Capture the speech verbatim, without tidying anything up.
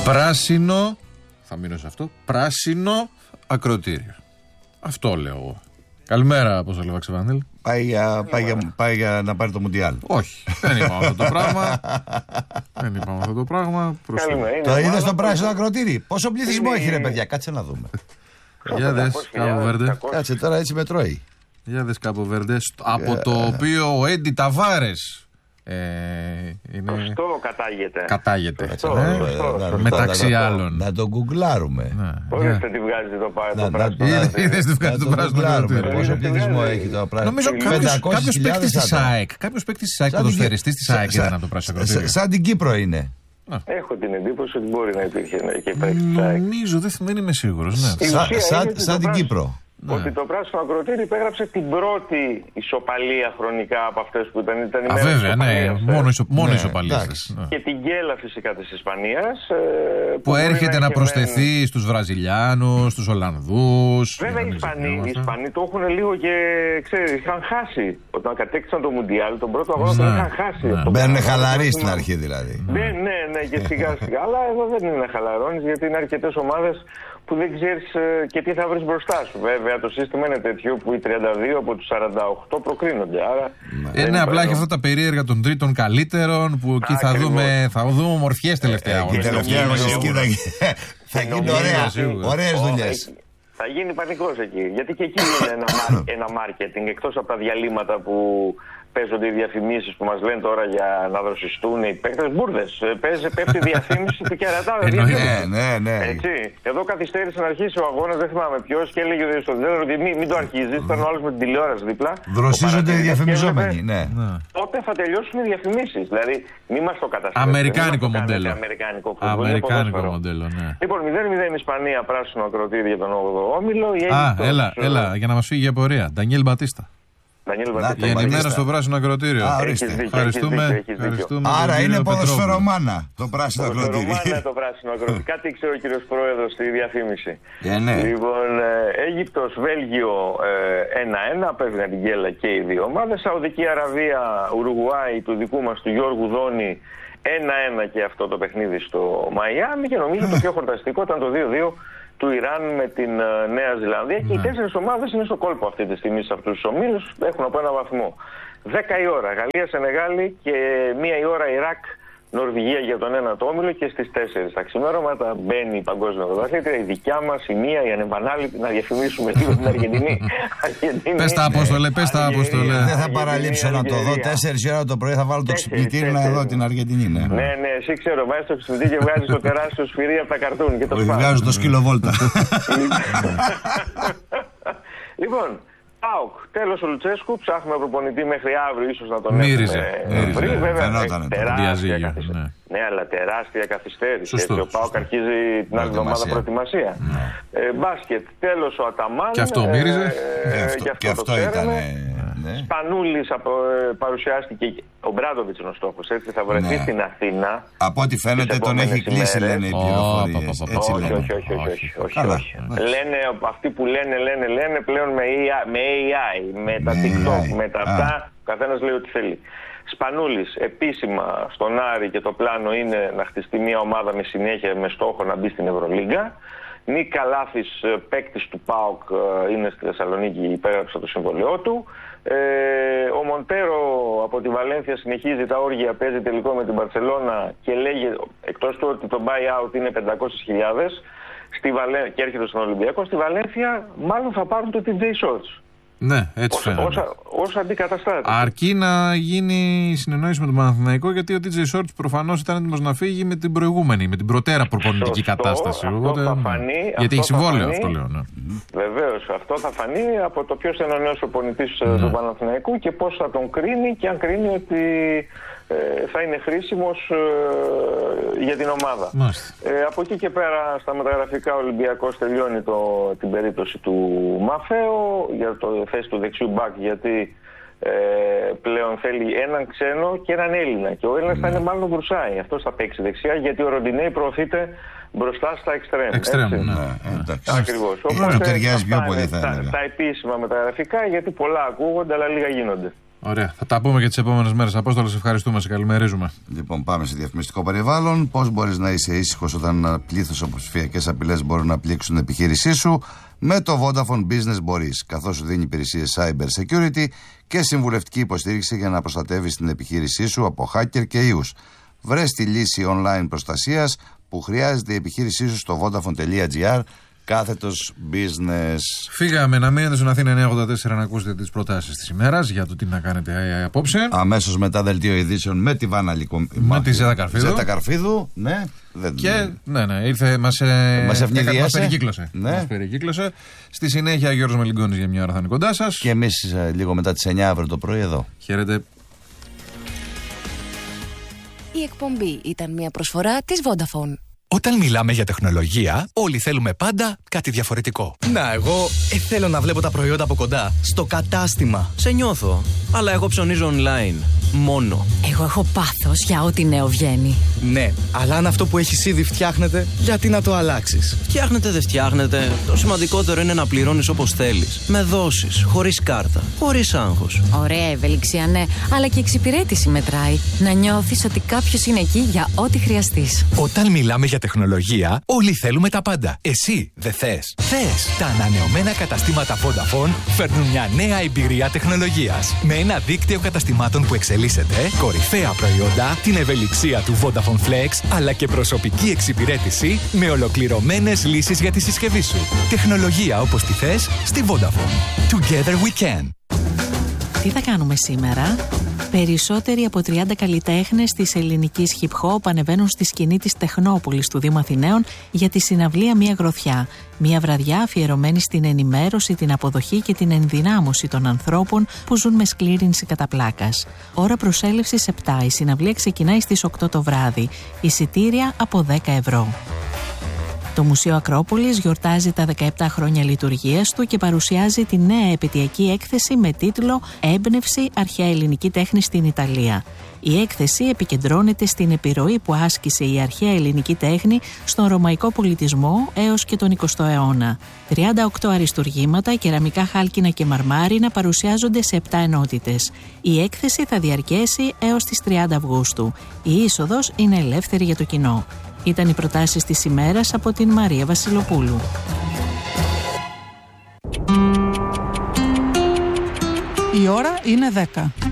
Πράσινο, θα μείνω σε αυτό, πράσινο ακροτήριο. Αυτό λέω εγώ. Καλημέρα, πώς το λέω, Βαξεβάνελ. Πάει για, πάει, για, πάει για να πάρει το Μουντιάλ. Όχι, δεν είπαμε αυτό το πράγμα. Δεν είπαμε αυτό το πράγμα. Το είδες στο πράσινο ακροτήρι? Πόσο πληθυσμό έχει, ρε παιδιά, κάτσε να δούμε. Για δες, Κάπο Βέρντε. Κάτσε τώρα, έτσι με τρώει. Για δες, Κάπο Βέρντε. Από το οποίο ο Έντι Ταβάρες είναι... Σωστό κατάγεται. Κατάγεται. Σωστό, ναι. σωστό, σωστό. Μεταξύ να άλλων. Να τον γκουγκλάρουμε. Ορίστε τι βγάζει το πράσινο. Είδες τι βγάζει το πράσινο. Πόσο πληθυσμό έχει το πράσινο. Νομίζω κάποιος παίκτης της ΑΕΚ. Κάποιος παίκτης της ΑΕΚ, ποδοσφαιριστής της ΑΕΚ ήταν από το πράσινο ακροτήριο. Σαν την Κύπρο είναι. Έχω την εντύπωση ότι μπορεί να υπήρχε και παίκτη. Νομίζω, δεν είμαι σίγουρος. Σαν την Κύπρο. Ναι. Ότι το πράσινο ακροτήριο υπέγραψε την πρώτη ισοπαλία χρονικά από αυτές που ήταν. ήταν Α, βέβαια, ναι, μόνο, ισο, μόνο ναι, ισοπαλίες. Ναι. Και την γκέλα φυσικά της Ισπανίας. Που, που έρχεται να, να προσθεθεί μεν... στους Βραζιλιάνους, στους Ολλανδούς. Βέβαια οι Ισπανοί, οι Ισπανοί το έχουν λίγο και ξέρεις, είχαν χάσει. Όταν κατέκτησαν το Μουντιάλ, τον πρώτο αγώνα τον είχαν χάσει. Ναι. Μπαίνουν χαλαροί στην αρχή δηλαδή. Ναι, ναι, ναι, και σιγά σιγά. Αλλά εδώ δεν είναι να χαλαρώνεις γιατί είναι αρκετές ομάδες που δεν ξέρεις και τι θα βρεις μπροστά σου. Βέβαια το σύστημα είναι τέτοιο που οι τριάντα δύο από τους σαράντα οκτώ προκρίνονται. Άρα ε, ναι, απλά έχει αυτά τα περίεργα των τρίτων καλύτερων που εκεί θα δούμε, θα δούμε ομορφιές τελευταία. Και τελευταία αγωνιστική θα γίνουν ωραίες δουλειές. Θα γίνει πανικός εκεί. Γιατί και εκεί είναι ένα μάρκετινγκ εκτός από τα διαλύματα που παίζονται οι διαφημίσεις που μας λένε τώρα για να δροσιστούν οι παίκτες. Μπούρδες. Παίζει, πέφτει διαφήμιση του κερατά. Ναι, ναι, ναι. Έτσι. Εδώ καθυστέρησε να αρχίσει ο αγώνας, δεν θυμάμαι ποιος, και έλεγε στον τέλος ότι μην, μην το αρχίζεις. Ήταν ο άλλος με την τηλεόραση δίπλα. Δροσίζονται οι διαφημιζόμενοι. Ναι. Τότε θα τελειώσουν οι διαφημίσεις. Δηλαδή, μην μας το καταστρέψετε. Αμερικάνικο μοντέλο. Αμερικάνικο, Αμερικάνικο μοντέλο, ναι. Λοιπόν, μηδέν μηδέν Ισπανία, πράσινο ακροτήριο για τον όγδοο όμιλο. Α, έλα, έλα, για να μας φύγει η απορία. Ντανιέλ Μπατίστα. Η ενημέρωση στο πράσινο ακροτήριο. Ευχαριστούμε. Άρα είναι ποδοσφαιρομάνα το πράσινο ακροτήριο. Ποδοσφαιρομάνα το πράσινο ακροτήριο. Κάτι ήξερε ο κύριος Πρόεδρος στη διαφήμιση. Ναι. Λοιπόν, Αίγυπτος, Βέλγιο ένα ένα, παίρνουν την γκέλα και οι δύο ομάδες. Σαουδική Αραβία, Ουρουγουάη του δικού μας του Γιώργου Δόνη ένα ένα και αυτό το παιχνίδι στο Μαϊάμι. Και νομίζω το πιο χορταστικό ήταν το δύο δύο του Ιράν με την uh, Νέα Ζηλανδία. Ναι. Και οι τέσσερις ομάδες είναι στο κόλπο αυτή τη στιγμή σε αυτούς τους ομίλους. Έχουν από ένα βαθμό. δέκα η ώρα Γαλλία, Σενεγάλη και μία η ώρα Ιράκ, Νορβηγία για τον ένα το όμιλο. Και στις τέσσερις τα ξημέρωματα μπαίνει η παγκόσμια πρωταθλήτρια, η δικιά μας, η μία, η ανεπανάληπτη, να διαφημίσουμε λίγο την Αργεντινή. Πες τα, Απόστολε, πες τα, Απόστολε. Δεν θα παραλείψω να το δω. Τέσσερις ώρα το πρωί θα βάλω το ξυπνητήρι να δω την Αργεντινή. Ναι, ναι, εσύ ξέρω, βάζεις το ξυπνητήρι και βγάζεις το τεράστιο σφυρί από τα καρτούν. Βγάζω το σκύλο βόλτα. Λοιπόν, ΠΑΟΚ, τέλος ο Λουτσέσκου, ψάχνουμε προπονητή μέχρι αύριο, ίσως να τον μύριζε, έχουμε βρει. Βέβαια, φαινόταν, τεράστια ναι. καθυστέρηση. Ναι, αλλά τεράστια καθυστέρηση. Έτσι, ο ΠΑΟΚ αρχίζει την άλλη εβδομάδα προετοιμασία. Ναι. Ε, μπάσκετ, τέλος ο Αταμάν. Και αυτό μύριζε. Ε, ε, και αυτό, και αυτό ήταν. Ναι. Σπανούλης απο, ε, παρουσιάστηκε. Ο Μπράντοβιτς είναι ο στόχος. Έτσι θα βρεθεί ναι. στην Αθήνα. Από ό,τι φαίνεται τον έχει κλείσει, λένε οι πληροφορίες. Όχι, όχι, όχι, όχι, όχι, όχι. Λένε αυτοί που λένε, λένε, λένε πλέον με έι άι, με τα TikTok, με τα αυτά. Ο καθένας λέει ό,τι θέλει. Σπανούλης επίσημα στον Άρη και το πλάνο είναι να χτιστεί μια ομάδα με συνέχεια με στόχο να μπει στην Ευρωλίγκα. Νίκ Καλάθης, παίκτης του ΠΑΟΚ, είναι στη Θεσσαλονίκη, υπέγραψε το συμβολαιό του. Ε, ο Μοντέρο από τη Βαλένθια συνεχίζει τα όργια, παίζει τελικό με την Μπαρσελόνα και λέγει, εκτός του ότι το buyout είναι πεντακόσιες χιλιάδες στη Βαλέ... και έρχεται στον Ολυμπιακό, στη Βαλένθια μάλλον θα πάρουν το τι τζέι Shorts. Ναι, έτσι φαίνεται. Ως αντικαταστάτη. Αρκεί να γίνει συνεννόηση με τον Παναθηναϊκό, γιατί ο τι τζέι Shorts προφανώς ήταν έτοιμος να φύγει με την προηγούμενη, με την προτέρα προπονητική Σωστό, κατάσταση. Αυτό Οπότε, θα φανεί, γιατί έχει συμβόλαιο φανεί, αυτό, λέω. Ναι. Βεβαίως, αυτό θα φανεί από το ποιος είναι ο νέος προπονητής ναι. του Παναθηναϊκού και πώς θα τον κρίνει και αν κρίνει ότι ε, θα είναι χρήσιμος ε, για την ομάδα. Ε, από εκεί και πέρα, στα μεταγραφικά, ο Ολυμπιακός τελειώνει το, την περίπτωση του Μαφέο για το θέση του δεξιού μπακ, γιατί ε, πλέον θέλει έναν ξένο και έναν Έλληνα. Και ο Έλληνας mm. θα είναι μάλλον ο Μπρουσάη. Αυτός θα παίξει δεξιά, γιατί ο Ροντινέι προωθείται μπροστά στα εξτρέμ. Εξτρέμ, ναι. Ακριβώς. Οπότε ταιριάζει πιο πολύ, θα τα, τα επίσημα μεταγραφικά, γιατί πολλά ακούγονται, αλλά λίγα γίνονται. Ωραία. Θα τα πούμε και τις επόμενες μέρες. Απόστολο, σε ευχαριστούμε. Σε καλημερίζουμε. Λοιπόν, πάμε σε διαφημιστικό περιβάλλον. Πώς μπορείς να είσαι ήσυχος όταν ένα πλήθος από ψηφιακές απειλές μπορούν να πλήξουν την επιχείρησή σου? Με το Vodafone Business μπορείς, καθώς σου δίνει υπηρεσίες cyber security και συμβουλευτική υποστήριξη για να προστατεύεις την επιχείρησή σου από hacker και ιούς. Βρες τη λύση online προστασίας που χρειάζεται η επιχείρησή σου στο vodafone.gr κάθετος business. Φύγαμε να μείνετε στον Αθήνα εννιακόσια ογδόντα τέσσερα να ακούσετε τις προτάσεις της ημέρας για το τι να κάνετε ε, ε, απόψε. Αμέσως μετά δελτίο ειδήσεων με τη Βάνα Λυκο... με τη Ζέτα Καρφίδου. Ζέτα Καρφίδου, ναι. Δεν... Και ναι, ναι, ήρθε, μας, ε, μας ευνηδίασε. Μας περικύκλωσε. Ναι. Μας περικύκλωσε. Στη συνέχεια, Γιώργος Μελιγκόνης για μια ώρα θα είναι κοντά σας. Και εμείς ε, λίγο μετά τις εννιά αύριο το πρωί εδώ. Χαίρετε. Η εκπομπή ήταν μια προσφορά της Vodafone. Όταν μιλάμε για τεχνολογία, όλοι θέλουμε πάντα κάτι διαφορετικό. Να, εγώ ε, θέλω να βλέπω τα προϊόντα από κοντά. Στο κατάστημα. Σε νιώθω. Αλλά εγώ ψωνίζω online. Μόνο. Εγώ έχω πάθος για ό,τι νέο βγαίνει. Ναι, αλλά αν αυτό που έχεις ήδη φτιάχνεται, γιατί να το αλλάξεις? Φτιάχνεται, δεν φτιάχνεται. Το σημαντικότερο είναι να πληρώνεις όπως θέλεις. Με δόσεις, χωρίς κάρτα, χωρίς άγχος. Ωραία ευελιξία, ναι, αλλά και εξυπηρέτηση μετράει. Να νιώθεις ότι κάποιος είναι εκεί για ό,τι χρειαστείς. Όταν μιλάμε για τεχνολογία, όλοι θέλουμε τα πάντα. Εσύ δεν θες? Θες! Τα ανανεωμένα καταστήματα Vodafone φέρνουν μια νέα εμπειρία τεχνολογίας. Με ένα δίκτυο καταστημάτων που εξελίσσεται, κορυφαία προϊόντα, την ευελιξία του Vodafone Flex, αλλά και προσωπική εξυπηρέτηση με ολοκληρωμένες λύσεις για τη συσκευή σου. Τεχνολογία όπως τη θες στη Vodafone. Together we can. Τι θα κάνουμε σήμερα? Περισσότεροι από τριάντα καλλιτέχνες της ελληνικής hip hop ανεβαίνουν στη σκηνή της Τεχνόπολης του Δήμου Αθηναίων για τη συναυλία Μια Γροθιά. Μια βραδιά αφιερωμένη στην ενημέρωση, την αποδοχή και την ενδυνάμωση των ανθρώπων που ζουν με σκλήρυνση κατά πλάκας. Ώρα προσέλευσης επτά. Η συναυλία ξεκινάει στις οκτώ το βράδυ. Εισιτήρια από δέκα ευρώ. Το Μουσείο Ακρόπολης γιορτάζει τα δεκαεπτά χρόνια λειτουργίας του και παρουσιάζει τη νέα επαιτειακή έκθεση με τίτλο «Έμπνευση αρχαία ελληνική τέχνη στην Ιταλία». Η έκθεση επικεντρώνεται στην επιρροή που άσκησε η αρχαία ελληνική τέχνη στον ρωμαϊκό πολιτισμό έως και τον εικοστό αιώνα. τριάντα οκτώ αριστουργήματα, κεραμικά, χάλκινα και μαρμάρινα παρουσιάζονται σε επτά ενότητες. Η έκθεση θα διαρκέσει έως τις τριάντα Αυγούστου. Η είσοδος είναι ελεύθερη για το κοινό. Ήταν οι προτάσεις της ημέρας από την Μαρία Βασιλοπούλου. Η ώρα είναι δέκα.